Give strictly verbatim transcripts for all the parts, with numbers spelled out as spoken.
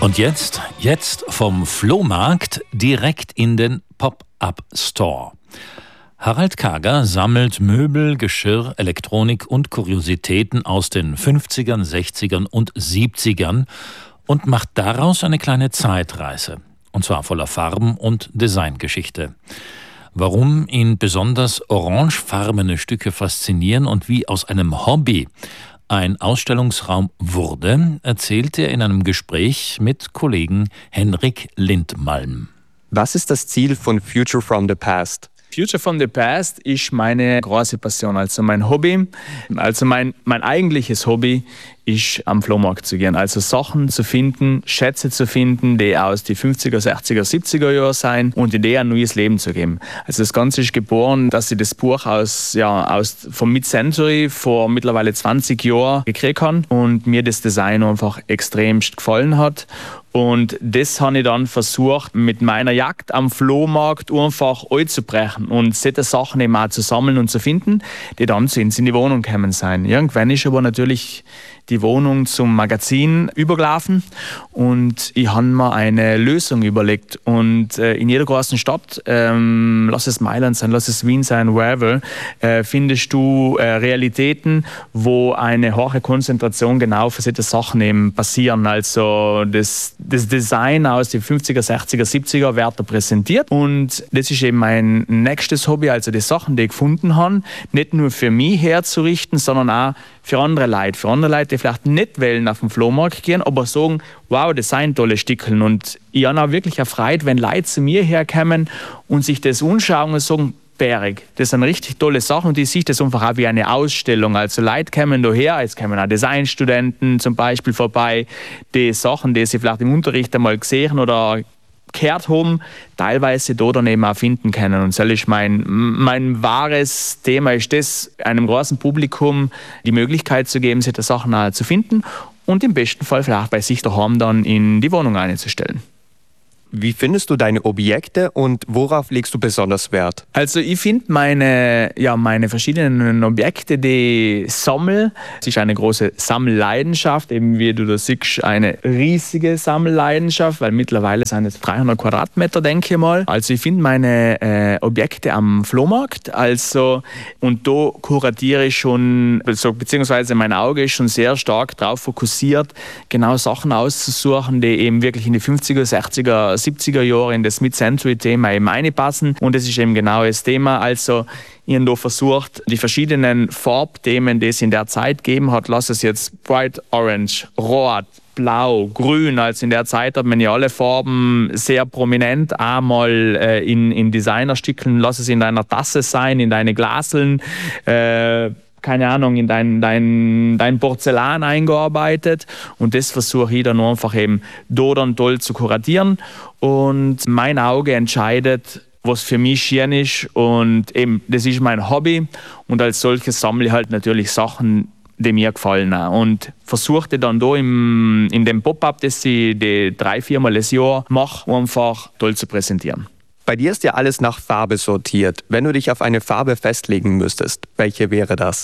Und jetzt, jetzt vom Flohmarkt direkt in den Pop-up-Store. Harald Kager sammelt Möbel, Geschirr, Elektronik und Kuriositäten aus den fünfzigern, sechzigern und siebzigern und macht daraus eine kleine Zeitreise. Und zwar voller Farben und Designgeschichte. Warum ihn besonders orangefarbene Stücke faszinieren und wie aus einem Hobby ein Ausstellungsraum wurde, erzählt er in einem Gespräch mit Kollegen Henrik Lindmalm. Was ist das Ziel von Future from the Past? Future from the Past ist meine große Passion, also mein Hobby. Also mein, mein eigentliches Hobby ist, am Flohmarkt zu gehen. Also Sachen zu finden, Schätze zu finden, die aus den fünfziger, sechziger, siebziger Jahren sein und in die ein neues Leben zu geben. Also das Ganze ist geboren, dass ich das Buch aus, ja, aus, vom Mid-Century vor mittlerweile zwanzig Jahren gekriegt habe und mir das Design einfach extremst gefallen hat. Und das habe ich dann versucht, mit meiner Jagd am Flohmarkt einfach einzubrechen und solche Sachen eben auch zu sammeln und zu finden, die dann zu uns in die Wohnung gekommen sind. Irgendwann ist aber natürlich die Wohnung zum Magazin übergelaufen und ich habe mir eine Lösung überlegt. Und äh, in jeder großen Stadt, ähm, lass es Mailand sein, lass es Wien sein, wherever, äh, findest du äh, Realitäten, wo eine hohe Konzentration genau für solche Sachen eben passieren. Also das, das Design aus den fünfziger, sechziger, siebziger wird da präsentiert und das ist eben mein nächstes Hobby, also die Sachen, die ich gefunden habe, nicht nur für mich herzurichten, sondern auch für andere Leute, für andere Leute, die vielleicht nicht wollen auf den Flohmarkt gehen, aber sagen, wow, das sind tolle Stückchen. Und ich habe auch wirklich erfreut, wenn Leute zu mir herkommen und sich das anschauen und sagen, bärig, das sind richtig tolle Sachen und die sieht das einfach auch wie eine Ausstellung. Also Leute kommen daher, jetzt kommen auch Designstudenten zum Beispiel vorbei, die Sachen, die sie vielleicht im Unterricht einmal gesehen oder gehört haben, teilweise da dann eben auch finden können. Und das ist mein, mein wahres Thema, ist das, einem großen Publikum die Möglichkeit zu geben, solche Sachen auch zu finden und im besten Fall vielleicht bei sich daheim dann in die Wohnung einzustellen. Wie findest du deine Objekte und worauf legst du besonders Wert? Also ich finde meine, ja, meine verschiedenen Objekte, die ich sammle, es ist eine große Sammelleidenschaft, eben wie du da siehst, eine riesige Sammelleidenschaft, weil mittlerweile sind es dreihundert Quadratmeter, denke ich mal. Also ich finde meine äh, Objekte am Flohmarkt, also und da kuratiere ich schon, also, beziehungsweise mein Auge ist schon sehr stark darauf fokussiert, genau Sachen auszusuchen, die eben wirklich in die fünfziger, sechziger, siebziger Jahre in das Mid-Century-Thema eben reinpassen. Und das ist eben genau das Thema. Also ich habe da versucht, die verschiedenen Farbthemen, die es in der Zeit gegeben hat, lass es jetzt Bright Orange, Rot, Blau, Grün, also in der Zeit hat man ja alle Farben sehr prominent einmal äh, in, in Designerstückeln, lass es in deiner Tasse sein, in deine Glaseln, äh, keine Ahnung, in dein, dein, dein Porzellan eingearbeitet und das versuche ich dann einfach eben da dann toll zu kuratieren und mein Auge entscheidet, was für mich schön ist und eben, das ist mein Hobby und als solches sammle ich halt natürlich Sachen, die mir gefallen und versuchte dann da im, in dem Pop-up, das ich die drei, viermal das Jahr mache, einfach toll zu präsentieren. Bei dir ist ja alles nach Farbe sortiert. Wenn du dich auf eine Farbe festlegen müsstest, welche wäre das?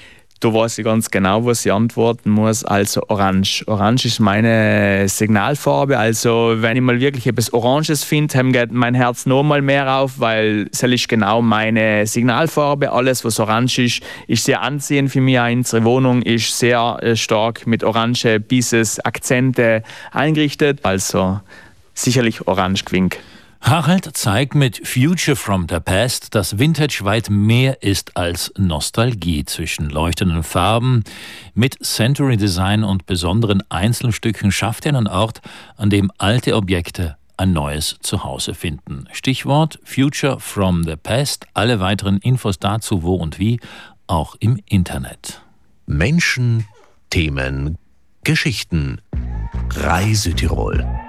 Da weiß ich ganz genau, was ich antworten muss. Also Orange. Orange ist meine Signalfarbe. Also wenn ich mal wirklich etwas Oranges finde, geht mein Herz noch mal mehr auf, weil das ist genau meine Signalfarbe. Alles, was orange ist, ist sehr anziehend für mich. Unsere Wohnung ist sehr stark mit orange Pieces, Akzente eingerichtet. Also sicherlich orange gewinnt. Harald zeigt mit Future from the Past, dass Vintage weit mehr ist als Nostalgie. Zwischen leuchtenden Farben, mit Century Design und besonderen Einzelstücken schafft er einen Ort, an dem alte Objekte ein neues Zuhause finden. Stichwort Future from the Past. Alle weiteren Infos dazu, wo und wie, auch im Internet. Menschen, Themen, Geschichten. Reise Tirol.